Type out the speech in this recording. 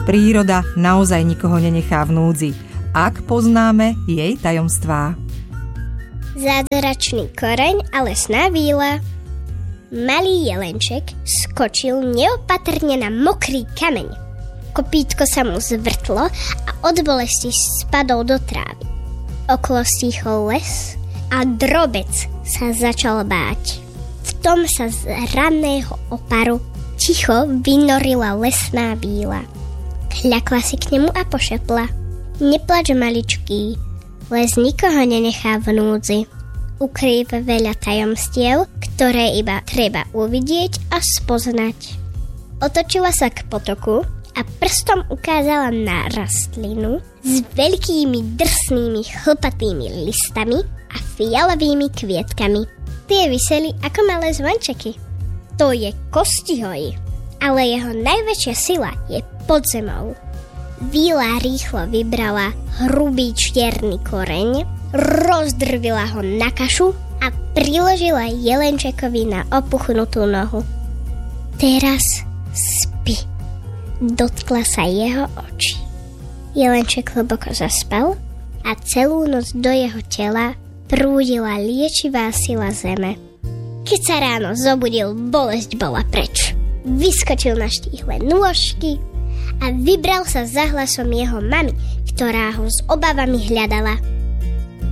Príroda naozaj nikoho nenechá v núdzi, ak poznáme jej tajomstvá. Zázračný koreň a lesná víla. Malý jelenček skočil neopatrne na mokrý kameň. Kopítko sa mu zvrtlo a od bolesti spadol do trávy. Okolo stíchol les a drobec sa začal báť. V tom sa z ranného oparu ticho vynorila lesná víla. Kľakla si k nemu a pošepla: Neplač, maličký, les nikoho nenechá v núdzi. Ukrýva veľa tajomstiev, ktoré iba treba uvidieť a spoznať. Otočila sa k potoku a prstom ukázala na rastlinu s veľkými drsnými chlpatými listami a fialovými kvietkami. Tie viseli ako malé zvončeky. To je Kostihoj, ale jeho najväčšia sila je pod zemou. Víla rýchlo vybrala hrubý čierny koreň, rozdrvila ho na kašu a priložila jelenčekovi na opuchnutú nohu. Teraz spí. Dotkla sa jeho očí. Jelenček hlboko zaspal a celú noc do jeho tela prúdila liečivá sila zeme. Keď sa ráno zobudil, bolesť bola preč. Vyskočil na štíhle nôžky a vybral sa za hlasom jeho mamy, ktorá ho s obavami hľadala.